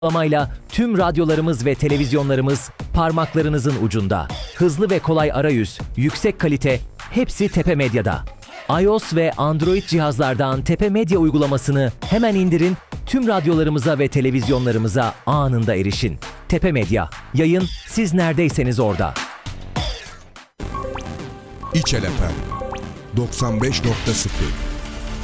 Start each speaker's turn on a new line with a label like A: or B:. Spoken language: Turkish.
A: uygulamayla tüm radyolarımız ve televizyonlarımız parmaklarınızın ucunda. Hızlı ve kolay arayüz, yüksek kalite, hepsi Tepe Medya'da. iOS ve Android cihazlardan Tepe Medya uygulamasını hemen indirin, tüm radyolarımıza ve televizyonlarımıza anında erişin. Tepe Medya, yayın siz neredeyseniz orada.
B: İçel FM 95.0